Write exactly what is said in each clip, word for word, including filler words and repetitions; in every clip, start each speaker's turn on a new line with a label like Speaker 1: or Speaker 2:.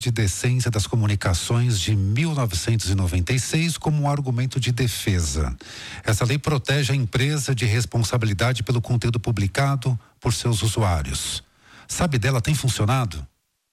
Speaker 1: de Decência das Comunicações de mil novecentos e noventa e seis como um argumento de defesa. Essa lei protege a empresa de responsabilidade pelo conteúdo publicado por seus usuários. Sabe dela, tem funcionado?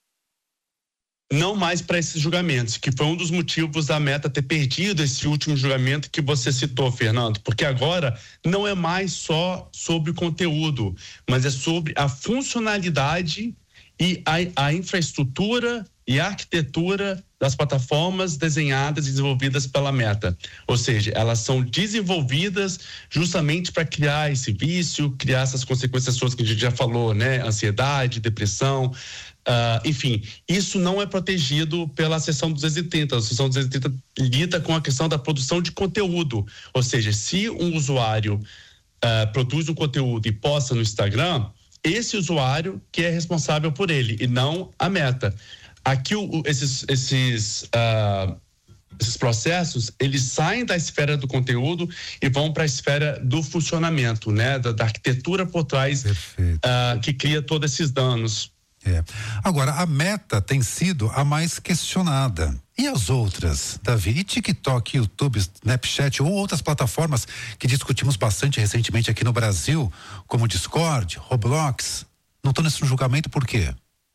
Speaker 2: Não mais para esses julgamentos, que foi um dos motivos da Meta ter perdido esse último julgamento que você citou, Fernando, porque agora não é mais só sobre o conteúdo, mas é sobre a funcionalidade e a, a infraestrutura e a arquitetura das plataformas desenhadas e desenvolvidas pela Meta. Ou seja, elas são desenvolvidas justamente para criar esse vício, criar essas consequências todas que a gente já falou, né? Ansiedade, depressão, uh, enfim, isso não é protegido pela seção duzentos e trinta. A seção duzentos e trinta lida com a questão da produção de conteúdo. Ou seja, se um usuário uh, produz um conteúdo e posta no Instagram, esse usuário que é responsável por ele e não a Meta. Aqui o, esses, esses, uh, esses processos, eles saem da esfera do conteúdo e vão para a esfera do funcionamento, né? Da, da arquitetura por trás uh, que cria todos esses danos.
Speaker 1: É. Agora, a Meta tem sido a mais questionada. E as outras, Davi? E TikTok, YouTube, Snapchat ou outras plataformas que discutimos bastante recentemente aqui no Brasil, como Discord, Roblox, não estão nesse julgamento por quê?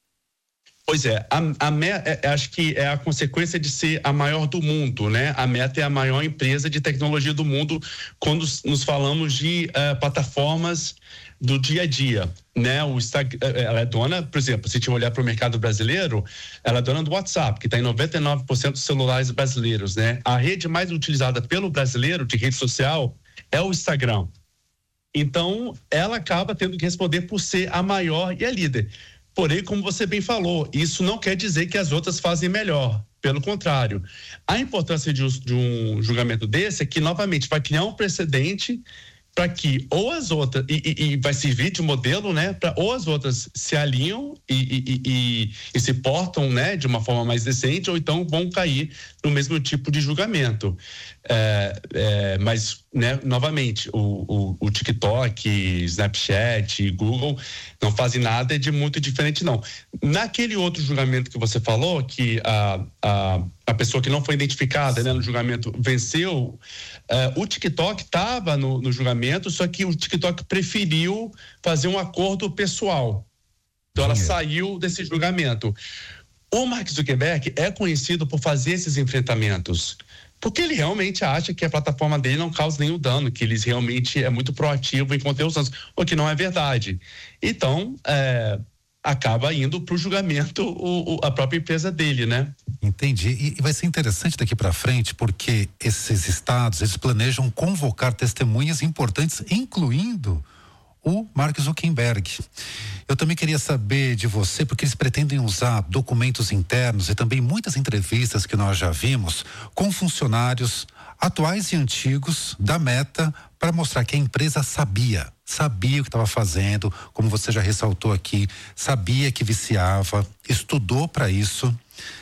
Speaker 2: Pois é, a, a Meta, acho que é a consequência de ser a maior do mundo, né? A Meta é a maior empresa de tecnologia do mundo quando nos falamos de uh, plataformas do dia a dia, né? O Instagram, ela é dona, por exemplo, se a gente olhar para o mercado brasileiro, ela é dona do WhatsApp, que está em noventa e nove por cento dos celulares brasileiros, né? A rede mais utilizada pelo brasileiro de rede social é o Instagram. Então, ela acaba tendo que responder por ser a maior e a líder. Porém, como você bem falou, isso não quer dizer que as outras fazem melhor. Pelo contrário, a importância de, de um julgamento desse é que, novamente, vai criar um precedente para que ou as outras, e, e, e vai servir de modelo, né, para ou as outras se alinham e, e, e, e se portam, né, de uma forma mais decente, ou então vão cair no mesmo tipo de julgamento. É, é, mas, né, novamente, o, o, o TikTok, Snapchat, Google não fazem nada de muito diferente, não. Naquele outro julgamento que você falou, que a, a, a pessoa que não foi identificada, né, no julgamento venceu, uh, o TikTok estava no, no julgamento, só que o TikTok preferiu fazer um acordo pessoal. Então, ela saiu desse julgamento. O Mark Zuckerberg é conhecido por fazer esses enfrentamentos, porque ele realmente acha que a plataforma dele não causa nenhum dano, que ele realmente é muito proativo em conter os danos, o que não é verdade. Então, é, acaba indo para o julgamento o, a própria empresa dele, né?
Speaker 1: Entendi. E, e vai ser interessante daqui para frente, porque esses estados, eles planejam convocar testemunhas importantes, incluindo o Mark Zuckerberg. Eu também queria saber de você, porque eles pretendem usar documentos internos e também muitas entrevistas que nós já vimos com funcionários atuais e antigos da Meta para mostrar que a empresa sabia, sabia o que estava fazendo, como você já ressaltou aqui, sabia que viciava, estudou para isso.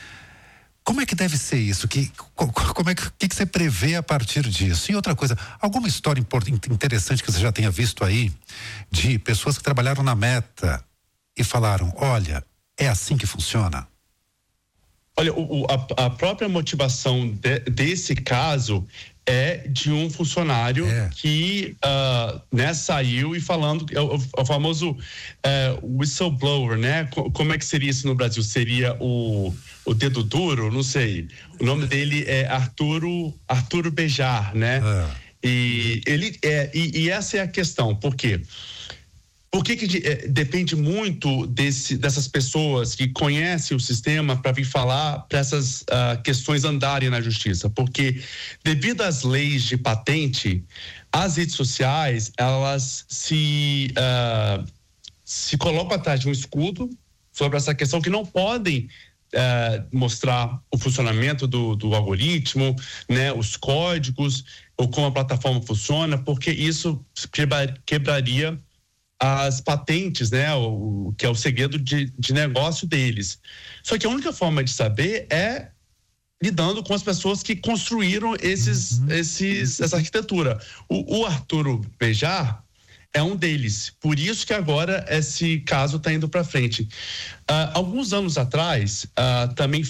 Speaker 1: Como é que deve ser isso? Que, como é que, que, que você prevê a partir disso? E outra coisa, alguma história interessante que você já tenha visto aí de pessoas que trabalharam na Meta e falaram, olha, é assim que funciona?
Speaker 2: Olha, o, a, a própria motivação de, desse caso é de um funcionário é. que uh, né, saiu e falando, é o, o famoso uh, whistleblower, né? Como é que seria isso no Brasil? Seria o, o dedo duro? Não sei. O nome dele é Arturo, Arturo Bejar, né? É. E, ele, é, e, e essa é a questão, por quê? Por que que é, depende muito desse, dessas pessoas que conhecem o sistema para vir falar para essas uh, questões andarem na justiça? Porque devido às leis de patente, as redes sociais, elas se, uh, se colocam atrás de um escudo sobre essa questão que não podem uh, mostrar o funcionamento do, do algoritmo, né, os códigos, ou como a plataforma funciona, porque isso quebra, quebraria as patentes, né, o, que é o segredo de, de negócio deles. Só que a única forma de saber é lidando com as pessoas que construíram esses, esses, essa arquitetura. O, o Arturo Bejar, é um deles. Por isso que agora esse caso está indo para frente. Uh, alguns anos atrás, uh, também